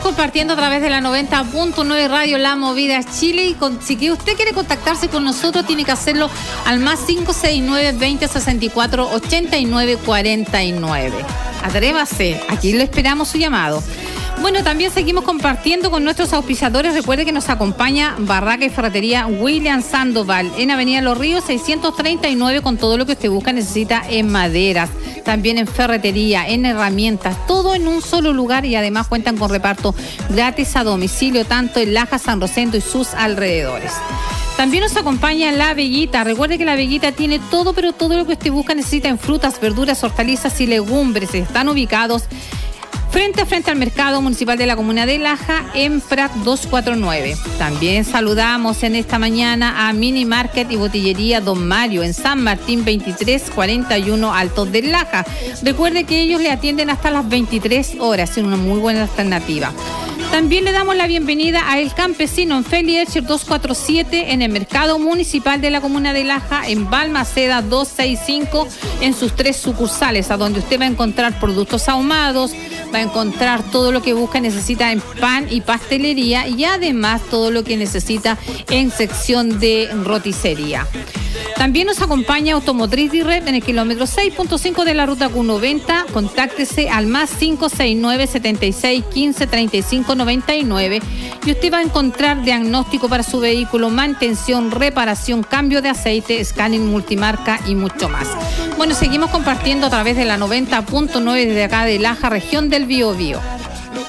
Seguimos compartiendo a través de la 90.9 Radio La Movida Chile. Y si usted quiere contactarse con nosotros, tiene que hacerlo al más 569-2064-8949. Atrévase, aquí le esperamos su llamado. Bueno, también seguimos compartiendo con nuestros auspiciadores. Recuerde que nos acompaña Barraca y Ferretería William Sandoval en Avenida Los Ríos 639, con todo lo que usted busca, necesita en maderas, también en ferretería, en herramientas, todo en un solo lugar, y además cuentan con reparto gratis a domicilio, tanto en Laja, San Rosendo y sus alrededores. También nos acompaña La Veguita. Recuerde que La Veguita tiene todo, pero todo lo que usted busca, necesita en frutas, verduras, hortalizas y legumbres. Están ubicados frente al Mercado Municipal de la Comuna de Laja, en Prat 249. También saludamos en esta mañana a Mini Market y Botillería Don Mario en San Martín 2341 Altos de Laja. Recuerde que ellos le atienden hasta las 23 horas, es una muy buena alternativa. También le damos la bienvenida a El Campesino en Feli Elcher 247 en el Mercado Municipal de la Comuna de Laja, en Balmaceda 265, en sus 3 sucursales, a donde usted va a encontrar productos ahumados, va a encontrar todo lo que busca y necesita en pan y pastelería, y además todo lo que necesita en sección de roticería. También nos acompaña Automotriz Direct en el kilómetro 6.5 de la ruta Q90. Contáctese al más 569-7615-3599 y usted va a encontrar diagnóstico para su vehículo, mantención, reparación, cambio de aceite, scanning multimarca y mucho más. Bueno, seguimos compartiendo a través de la 90.9 desde acá de Laja, región del Biobío.